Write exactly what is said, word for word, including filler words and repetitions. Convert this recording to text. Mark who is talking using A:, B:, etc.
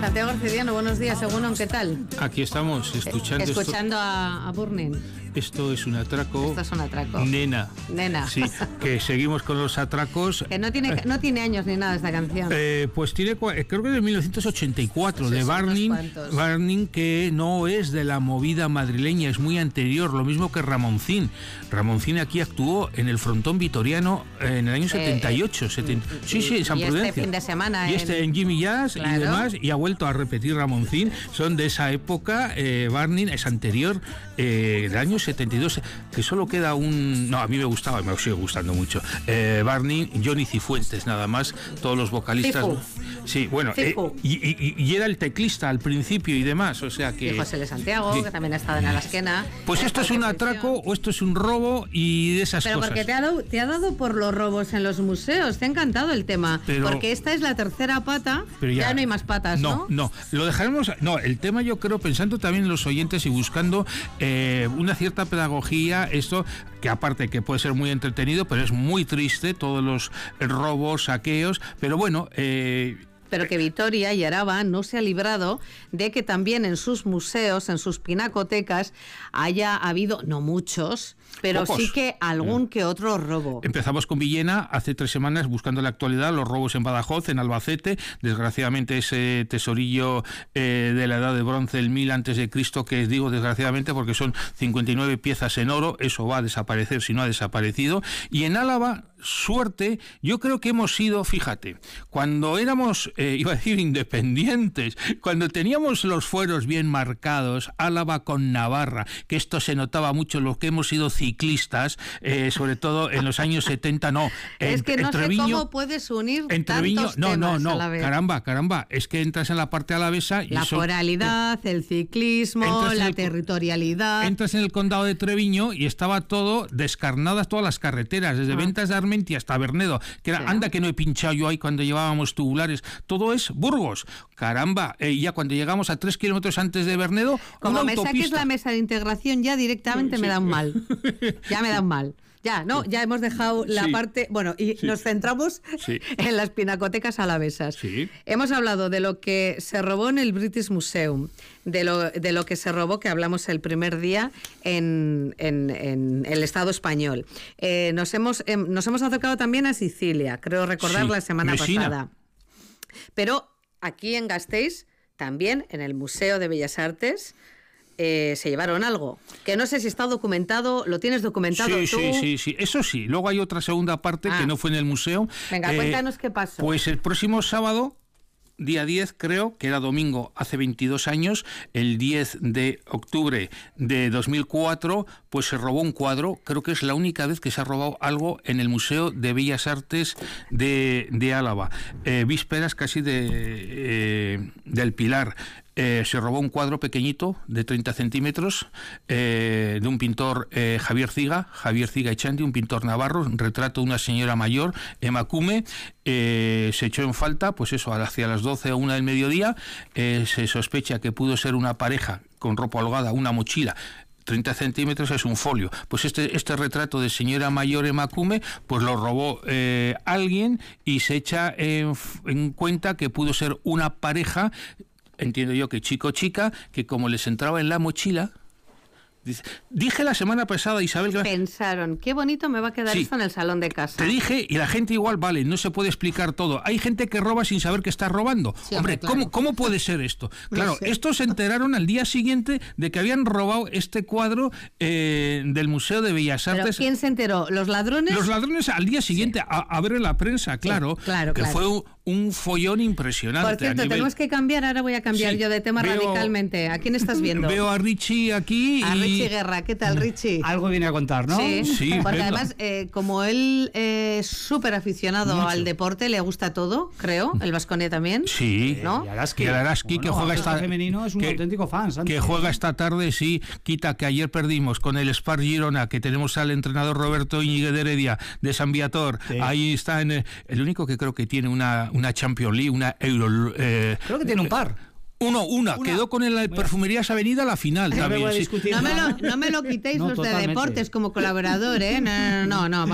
A: Santiago Arcediano, buenos días, según ¿qué tal?
B: Aquí estamos, escuchando
A: Escuchando
B: esto.
A: a, a Burning.
B: Esto es un atraco.
A: Esto es un atraco.
B: Nena.
A: Nena.
B: Sí, que seguimos con los atracos.
A: Que no tiene, no tiene años ni nada esta canción.
B: Eh, pues tiene, creo que de mil novecientos ochenta y cuatro,
A: Pues
B: de Burning, Burning, que no es de la movida madrileña, es muy anterior, lo mismo que Ramoncín. Ramoncín aquí actuó en el Frontón Vitoriano en el año eh, setenta y ocho. setenta, sí, sí, en San
A: y
B: Prudencia.
A: Este fin de semana.
B: Y este en, en Jimmy Jazz, claro, y demás, y ha vuelto a repetir Ramoncín. Son de esa época. eh, Burning es anterior, eh, del año setenta y dos, que solo queda un... No, a mí me gustaba, me sigue gustando mucho. Eh, Burning, Johnny Cifuentes, nada más, todos los vocalistas.
A: Cifu.
B: Sí, bueno, eh, y, y, y era el teclista al principio y demás, o sea que...
A: Y José de Santiago, sí, que también ha estado en Alasquena.
B: Pues esto es un atraco o esto es un robo y de esas
A: Pero
B: cosas.
A: Pero porque te ha, dado, te ha dado por los robos en los museos, te ha encantado el tema. Pero, porque esta es la tercera pata, pero ya, ya no hay más patas, ¿no?
B: No, no, lo dejaremos... No, el tema yo creo, pensando también en los oyentes y buscando eh, una cierta pedagogía, esto... que aparte que puede ser muy entretenido, pero es muy triste, todos los robos, saqueos, pero bueno... Eh,
A: pero que Vitoria y Araba no se ha librado de que también en sus museos, en sus pinacotecas, haya habido, no muchos, pero Pocos. sí que algún que otro robo.
B: Empezamos con Villena hace tres semanas buscando la actualidad, los robos en Badajoz, en Albacete, desgraciadamente ese tesorillo eh, de la edad de bronce, el mil antes de Cristo, que digo desgraciadamente porque son cincuenta y nueve piezas en oro, eso va a desaparecer si no ha desaparecido. Y en Álava, suerte, yo creo que hemos sido, fíjate, cuando éramos, eh, iba a decir independientes, cuando teníamos los fueros bien marcados, Álava con Navarra, que esto se notaba mucho los que hemos sido ciclistas, eh, sobre todo en los años setenta, no. En,
A: es que no
B: en Treviño,
A: sé cómo puedes unir
B: en Treviño,
A: tantos
B: no,
A: temas
B: no, no,
A: a la vez.
B: caramba, caramba, es que entras en la parte alavesa y
A: la
B: son,
A: foralidad, el ciclismo, la el, territorialidad.
B: Entras en el condado de Treviño y estaba todo descarnadas todas las carreteras, desde ah. Ventas de Armentia hasta Bernedo, que era, sí. anda que no he pinchado yo ahí cuando llevábamos tubulares, todo es Burgos, caramba, eh, ya cuando llegamos a tres kilómetros antes de Bernedo,
A: como
B: una
A: me
B: autopista.
A: saques la mesa de integración ya directamente sí. me da un mal, ya me da un mal. Ya, ¿no? Ya hemos dejado la sí. parte... Bueno, y sí. nos centramos sí. en las pinacotecas alavesas.
B: Sí.
A: Hemos hablado de lo que se robó en el British Museum, de lo, de lo que se robó, que hablamos el primer día, en, en, en el Estado español. Eh, nos, hemos, eh, nos hemos acercado también a Sicilia, creo recordar sí. la semana Messina. pasada. Pero aquí en Gasteiz, también en el Museo de Bellas Artes... Eh, se llevaron algo, que no sé si está documentado, ¿lo tienes documentado
B: sí,
A: tú?
B: Sí, sí, sí, eso sí. Luego hay otra segunda parte ah. que no fue en el museo.
A: Venga, eh, cuéntanos qué pasó.
B: Pues el próximo sábado, día diez, creo, que era domingo hace veintidós años, el diez de octubre de dos mil cuatro, pues se robó un cuadro. Creo que es la única vez que se ha robado algo en el Museo de Bellas Artes de, de Álava. Eh, vísperas casi de eh, del Pilar. Eh, se robó un cuadro pequeñito de treinta centímetros eh, de un pintor eh, Javier Ciga, Javier Ciga Echandi, un pintor navarro, un retrato de una señora mayor, Emacume. Eh, se echó en falta, pues eso, hacia las doce o una del mediodía. Eh, se sospecha que pudo ser una pareja con ropa holgada, una mochila. treinta centímetros es un folio. Pues este, este retrato de señora mayor Emacume, pues lo robó eh, alguien y se echa en, en cuenta que pudo ser una pareja. Entiendo yo que chico chica, que como les entraba en la mochila, dice, dije la semana pasada, Isabel...
A: Pensaron, qué bonito me va a quedar sí, esto en el salón de casa.
B: Te dije, y la gente igual, vale, no se puede explicar todo. Hay gente que roba sin saber que está robando. Sí, hombre, hombre claro. ¿cómo, ¿cómo puede ser esto? Claro, no sé. Estos se enteraron al día siguiente de que habían robado este cuadro eh, del Museo de Bellas Artes.
A: ¿Pero quién se enteró? ¿Los ladrones?
B: Los ladrones al día siguiente, sí. a, a ver en la prensa, claro,
A: sí, claro
B: que
A: claro.
B: fue un, un follón impresionante.
A: Por cierto,
B: nivel...
A: tenemos que cambiar, ahora voy a cambiar sí, yo de tema veo, radicalmente. ¿A quién estás viendo?
B: Veo a Richie aquí.
A: A
B: y...
A: Richie Guerra, ¿qué tal, Richie?
C: Algo viene a contar, ¿no?
A: Sí,
B: sí
A: porque
B: venga.
A: además, eh, como él es súper aficionado Mucho. al deporte, le gusta todo, creo, el Baskonia también.
B: Sí,
A: ¿no?
B: Y Araski, y Araski bueno, que juega esta
C: femenino es un
B: que,
C: auténtico fan, Santi.
B: Que juega esta tarde, sí, quita que ayer perdimos con el Spar Girona, que tenemos al entrenador Roberto Íñiguez de Heredia de San Viator. Sí. Ahí está en el, el único que creo que tiene una, una Champions League, una Euro. Eh,
C: creo que tiene un par.
B: Uno, una, una, quedó con el Perfumerías Avenida a la final.
A: No
B: también,
A: me,
B: sí.
A: no, me lo, no me lo quitéis no, los totalmente. de deportes como colaborador, ¿eh? No, no, no. no.